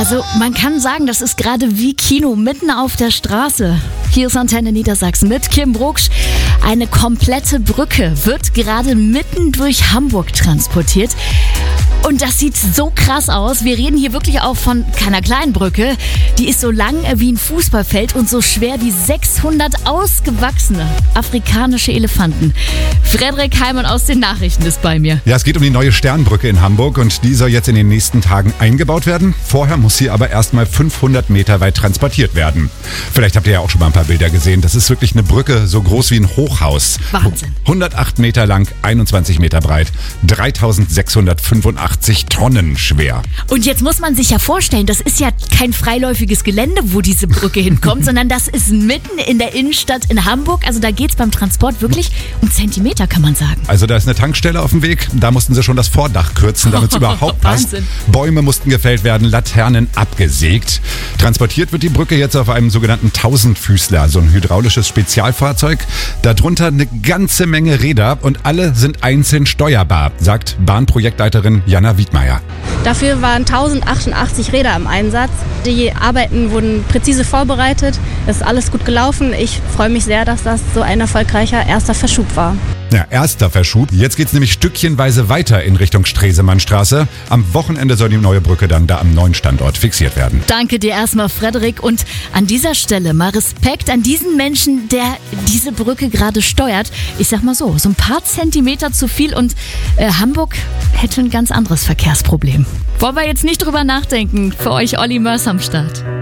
Also man kann sagen, das ist gerade wie Kino mitten auf der Straße. Hier ist Antenne Niedersachsen mit Kim Brugsch. Eine komplette Brücke wird gerade mitten durch Hamburg transportiert. Und das sieht so krass aus. Wir reden hier wirklich auch von keiner kleinen Brücke. Die ist so lang wie ein Fußballfeld und so schwer wie 600 ausgewachsene afrikanische Elefanten. Frederik Heimann aus den Nachrichten ist bei mir. Ja, es geht um die neue Sternbrücke in Hamburg und die soll jetzt in den nächsten Tagen eingebaut werden. Vorher muss sie aber erstmal 500 Meter weit transportiert werden. Vielleicht habt ihr ja auch schon mal ein paar Bilder gesehen. Das ist wirklich eine Brücke so groß wie ein Hochhaus. Wahnsinn. 108 Meter lang, 21 Meter breit, 3685 Tonnen schwer. Und jetzt muss man sich ja vorstellen, das ist ja kein freiläufiges Gelände, wo diese Brücke hinkommt, sondern das ist mitten in der Innenstadt in Hamburg. Also da geht es beim Transport wirklich um Zentimeter, kann man sagen. Also da ist eine Tankstelle auf dem Weg. Da mussten sie schon das Vordach kürzen, damit es überhaupt passt. Wahnsinn. Bäume mussten gefällt werden, Laternen abgesägt. Transportiert wird die Brücke jetzt auf einem sogenannten Tausendfüßler, so ein hydraulisches Spezialfahrzeug. Darunter eine ganze Menge Räder und alle sind einzeln steuerbar, sagt Bahnprojektleiterin Jana Wiedmeier. Dafür waren 1088 Räder im Einsatz. Die Arbeiten wurden präzise vorbereitet. Es ist alles gut gelaufen. Ich freue mich sehr, dass das so ein erfolgreicher erster Verschub war. Ja, erster Verschub. Jetzt geht's nämlich stückchenweise weiter in Richtung Stresemannstraße. Am Wochenende soll die neue Brücke dann da am neuen Standort fixiert werden. Danke dir erstmal, Frederik. Und an dieser Stelle mal Respekt an diesen Menschen, der diese Brücke gerade steuert. Ich sag mal so ein paar Zentimeter zu viel und Hamburg hätte ein ganz anderes Verkehrsproblem. Wollen wir jetzt nicht drüber nachdenken? Für euch Olli Mörs am Start.